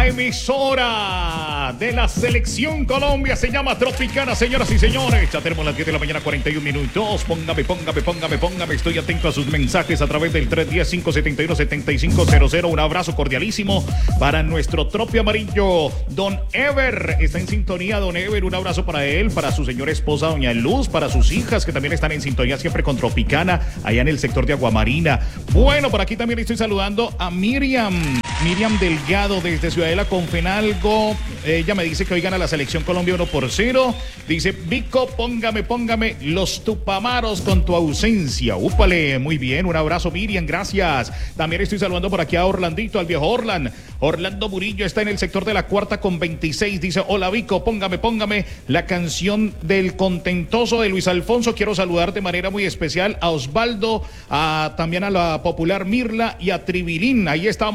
emisora de la Selección Colombia se llama Tropicana, señoras y señores. Ya tenemos las 10 de la mañana, 41 minutos. Póngame. Estoy atento a sus mensajes a través del 310-571-7500. Un abrazo cordialísimo para nuestro tropi amarillo, Don Ever. Está en sintonía, Don Ever. Un abrazo para él, para su señora esposa, Doña Luz, para sus hijas que también están en sintonía siempre con Tropicana, allá en el sector de Aguamarina. Bueno, por aquí también estoy saludando a Miriam Delgado desde Ciudadela Confenalco. Ella me dice que hoy gana la Selección Colombia 1-0. Dice, Vico, póngame los tupamaros con tu ausencia. Úpale, muy bien, un abrazo, Miriam, gracias. También estoy saludando por aquí a Orlandito, al viejo Orlando Murillo está en el sector de la cuarta con 26. Dice, hola Vico, póngame la canción del contentoso de Luis Alfonso. Quiero saludar de manera muy especial a Osvaldo, también a la popular Mirla y a Tribilín. Ahí estamos.